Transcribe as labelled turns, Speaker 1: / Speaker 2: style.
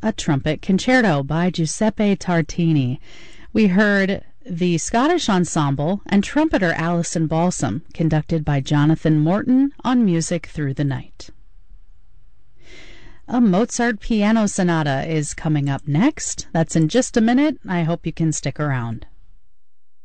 Speaker 1: a trumpet concerto by Giuseppe Tartini. We heard the Scottish Ensemble and trumpeter Alison Balsam, conducted by Jonathan Morton on Music Through the Night. A Mozart piano sonata is coming up next. That's in just a minute. I hope you can stick around.